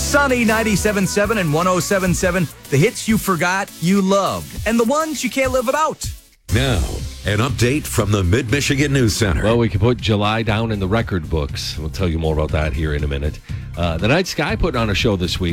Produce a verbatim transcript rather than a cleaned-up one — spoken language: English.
Sunny ninety-seven point seven and one oh seven point seven, the hits you forgot you loved, and the ones you can't live without. Now, an update from the Mid-Michigan News Center. Well, we can put July down in the record books. We'll tell you more about that here in a minute. Uh, the Night Sky put on a show this week.